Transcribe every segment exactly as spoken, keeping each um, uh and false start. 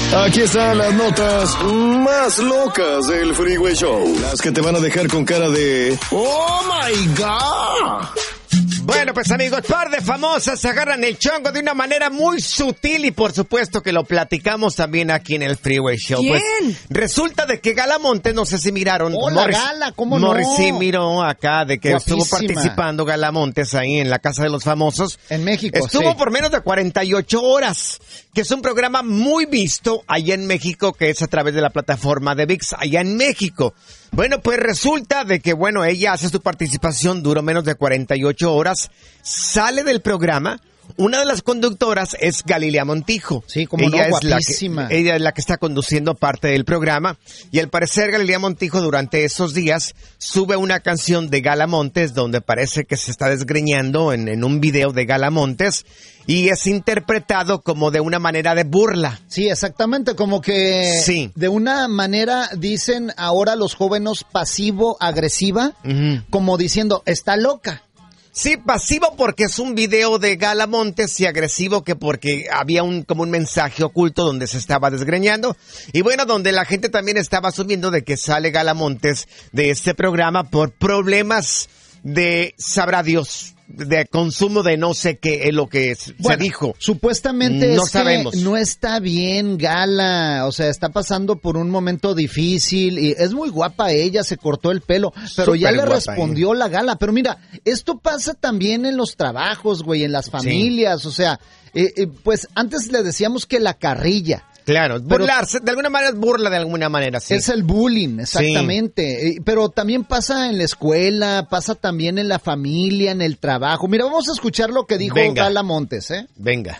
Aquí están las notas más locas del Freeway Show. Las que te van a dejar con cara de ¡oh, my God! Bueno, pues amigos, par de famosas agarran el chongo de una manera muy sutil y por supuesto que lo platicamos también aquí en el Freeway Show. ¿Quién? Pues resulta de que Gala Montes, no sé si miraron. Hola, Morris, Gala, ¿cómo no? Morris sí miró acá de que Guapísima. estuvo participando Gala Montes ahí en la Casa de los Famosos. En México, Estuvo sí. por menos de cuarenta y ocho horas, que es un programa muy visto allá en México, que es a través de la plataforma de V I X, allá en México. Bueno, pues resulta de que, bueno, ella hace su participación, duró menos de cuarenta y ocho horas, sale del programa. Una de las conductoras es Galilea Montijo. Sí, como ella no, es la guapísima. que, ella es la que está conduciendo parte del programa. Y al parecer Galilea Montijo durante esos días sube una canción de Gala Montes donde parece que se está desgreñando en, en un video de Gala Montes. Y es interpretado como de una manera de burla. Sí, exactamente, como que Sí. de una manera dicen ahora los jóvenes pasivo-agresiva, Ujú. como diciendo, está loca. Sí, pasivo porque es un video de Gala Montes y agresivo que porque había un como un mensaje oculto donde se estaba desgreñando. Y bueno, donde la gente también estaba asumiendo de que sale Gala Montes de este programa por problemas de, sabrá Dios, de consumo de no sé qué es lo que es, Bueno, se dijo. Supuestamente No es sabemos. que no está bien Gala, o sea, está pasando por un momento difícil y es muy guapa ella, se cortó el pelo, pero ya Súper le guapa, respondió la Gala. Pero mira, esto pasa también en los trabajos, güey, en las familias, o sea, eh, eh, pues antes le decíamos que la carrilla. Claro, Pero- burlarse, de alguna manera es burla de alguna manera, sí. Es el bullying, exactamente. Eh, Pero también pasa en la escuela, pasa también en la familia, en el trabajo. Mira, vamos a escuchar lo que dijo Venga. Gala Montes, ¿eh? Venga.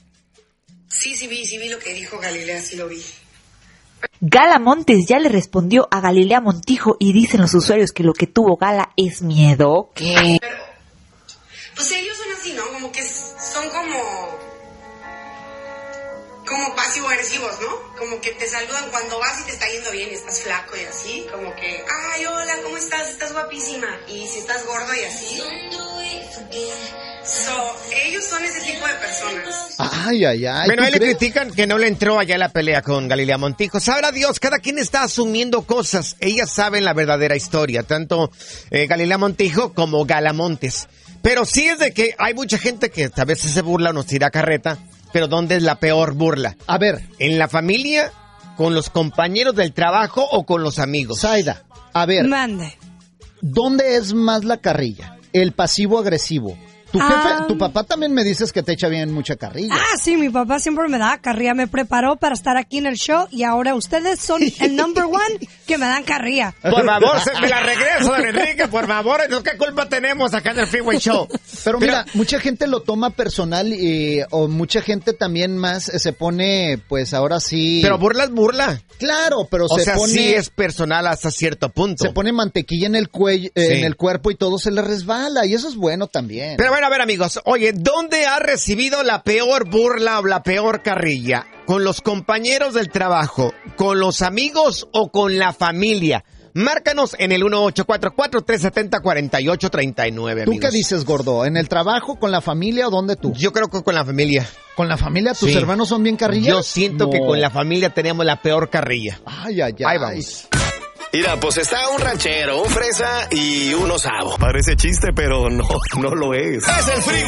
Sí, sí vi, sí vi lo que dijo Galilea, sí lo vi. Gala Montes ya le respondió a Galilea Montijo y dicen los usuarios que lo que tuvo Gala es miedo. ¿Qué? Pero, pues ellos son así, ¿no? Como que son como... como pasivo-agresivos, ¿no? Como que te saludan cuando vas y te está yendo bien y estás flaco y así. Como que, ay, hola, ¿cómo estás? Estás guapísima. Y si estás gordo y así. So, ellos son ese tipo de personas. Ay, ay, ay. Bueno, ¿tú a él le crees? critican que no le entró allá la pelea con Galilea Montijo. Sabrá Dios, cada quien está asumiendo cosas. Ellas saben la verdadera historia, tanto eh, Galilea Montijo como Gala Montes. Pero sí es de que hay mucha gente que a veces se burla o nos tira carreta, pero ¿dónde es la peor burla? A ver, ¿En la familia, con los compañeros del trabajo o con los amigos? Zaida, a ver, Mande. ¿dónde es más la carrilla? El pasivo-agresivo. Tu jefe, Ah. tu papá también me dices que te echa bien mucha carrilla. Ah, sí, mi papá siempre me da carrilla. Me preparó para estar aquí en el show y ahora ustedes son el number one que me dan carrilla. Por favor, se me la regreso, don Enrique, por favor. ¿No qué culpa tenemos acá en el Freeway Show? Pero mira, mucha gente lo toma personal y, o mucha gente también más eh, se pone, pues ahora sí... Pero burla es burla. Claro, pero O se sea, pone... sí es personal hasta cierto punto. Se pone mantequilla en el cuello, eh, Sí. en el cuerpo y todo se le resbala y eso es bueno también. Pero bueno, a ver, amigos, oye, ¿dónde ha recibido la peor burla o la peor carrilla? ¿Con los compañeros del trabajo, con los amigos o con la familia? Márcanos en el uno ocho cuatro cuatro, tres siete cero, cuatro ocho tres nueve, ¿Tú amigos. qué dices, gordo? ¿En el trabajo, con la familia o dónde tú? Yo creo que con la familia. ¿Con la familia? ¿Tus Sí. hermanos son bien carrillas? Yo siento No. que con la familia tenemos la peor carrilla. Ay, ay, ay. Ahí vamos. Mira, pues está un ranchero, un fresa y un osavo. Parece chiste, pero no, no lo es. Es el Freeway